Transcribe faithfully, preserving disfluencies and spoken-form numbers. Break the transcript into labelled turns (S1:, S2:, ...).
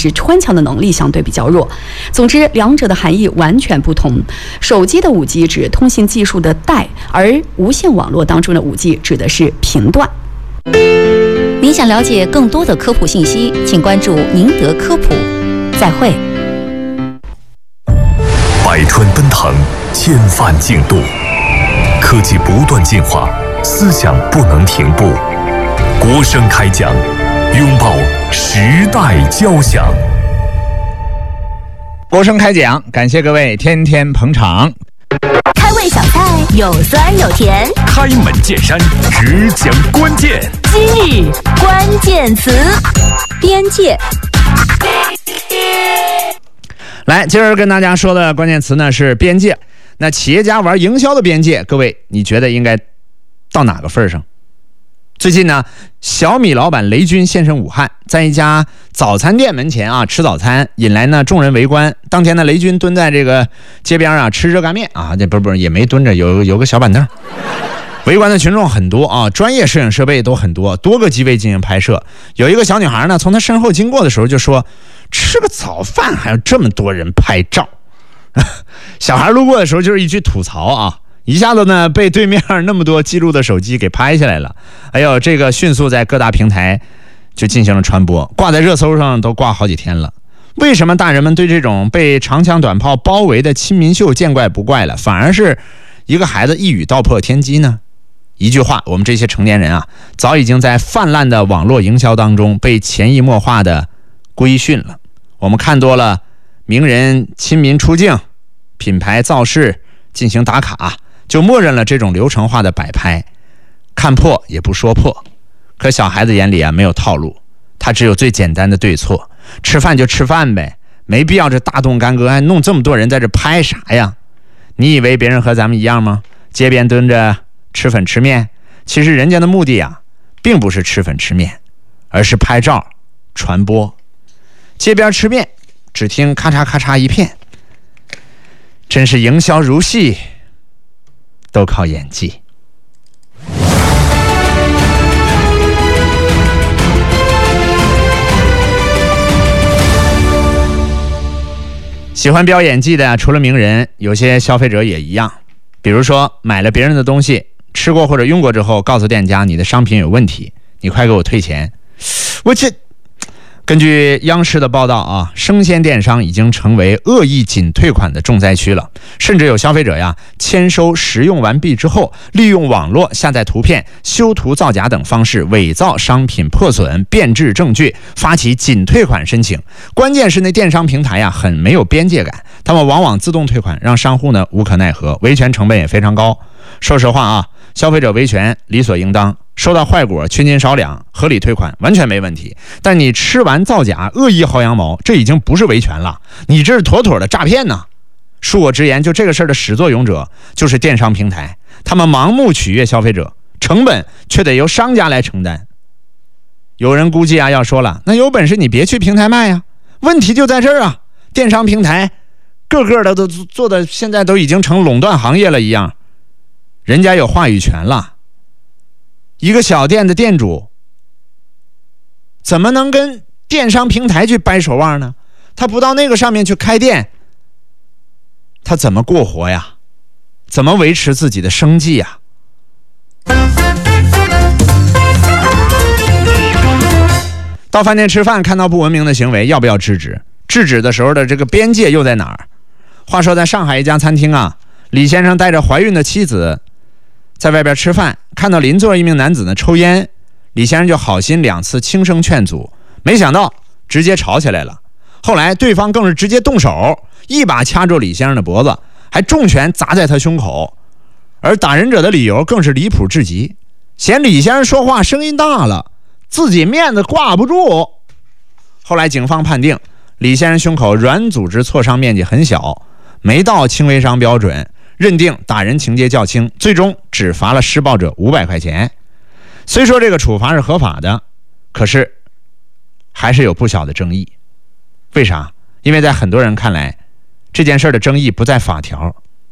S1: 是穿墙的能力相对比较弱。总之，两者的含义完全不同。手机的 五 G 指通信技术的带，而无线网络当中的 五 G 指的是频段。
S2: 您想了解更多的科普信息，请关注宁德科普。再会。
S3: 百川奔腾，千帆竞渡，科技不断进化，思想不能停步。国声开讲，拥抱时代交响。
S4: 国声开讲，感谢各位天天捧场。
S5: 开胃小菜有酸有甜，
S3: 开门见山，只讲关键。
S5: 今日关键词：边界。
S4: 来，今儿跟大家说的关键词呢是边界。那企业家玩营销的边界，各位你觉得应该到哪个份上？最近呢，小米老板雷军现身武汉，在一家早餐店门前啊吃早餐，引来呢众人围观。当天呢，雷军蹲在这个街边啊吃热干面啊，这不是不是也没蹲着，有有个小板凳。围观的群众很多啊，专业摄影设备都很多，多个机位进行拍摄。有一个小女孩呢，从他身后经过的时候就说：“吃个早饭还有这么多人拍照。”小孩路过的时候就是一句吐槽啊。一下子呢，被对面那么多记录的手机给拍下来了，哎呦，这个迅速在各大平台就进行了传播，挂在热搜上都挂好几天了。为什么大人们对这种被长枪短炮包围的亲民秀见怪不怪了，反而是一个孩子一语道破天机呢？一句话，我们这些成年人啊，早已经在泛滥的网络营销当中被潜移默化的规训了。我们看多了名人亲民出镜，品牌造势进行打卡，就默认了这种流程化的摆拍，看破也不说破。可小孩子眼里啊没有套路，他只有最简单的对错，吃饭就吃饭呗，没必要这大动干戈，还弄这么多人在这拍啥呀？你以为别人和咱们一样吗？街边蹲着吃粉吃面，其实人家的目的啊并不是吃粉吃面，而是拍照传播。街边吃面，只听咔嚓咔嚓一片，真是营销如戏，都靠演技。喜欢飙演技的除了名人，有些消费者也一样。比如说买了别人的东西，吃过或者用过之后，告诉店家你的商品有问题，你快给我退钱。我这根据央视的报道啊，生鲜电商已经成为恶意仅退款的重灾区了，甚至有消费者呀签收实用完毕之后，利用网络下载图片、修图造假等方式伪造商品破损、变质证据，发起仅退款申请。关键是那电商平台呀很没有边界感，他们往往自动退款，让商户呢无可奈何，维权成本也非常高。说实话啊，消费者维权理所应当，收到坏果缺斤少两，合理退款完全没问题。但你吃完造假，恶意薅羊毛，这已经不是维权了，你这是妥妥的诈骗呢。恕我直言，就这个事儿的始作俑者就是电商平台，他们盲目取悦消费者，成本却得由商家来承担。有人估计啊，要说了，那有本事你别去平台卖啊，问题就在这儿啊，电商平台个个的都做的现在都已经成垄断行业了一样，人家有话语权了。一个小店的店主怎么能跟电商平台去掰手腕呢？他不到那个上面去开店，他怎么过活呀？怎么维持自己的生计呀？到饭店吃饭看到不文明的行为，要不要制止？制止的时候的这个边界又在哪儿？话说在上海一家餐厅啊，李先生带着怀孕的妻子在外边吃饭，看到邻座一名男子呢抽烟，李先生就好心两次轻声劝阻，没想到直接吵起来了。后来对方更是直接动手，一把掐住李先生的脖子，还重拳砸在他胸口，而打人者的理由更是离谱至极，嫌李先生说话声音大了，自己面子挂不住。后来警方判定李先生胸口软组织挫伤面积很小，没到轻微伤标准，认定打人情节较轻，最终只罚了施暴者五百块钱。虽说这个处罚是合法的，可是还是有不小的争议。为啥？因为在很多人看来，这件事的争议不在法条，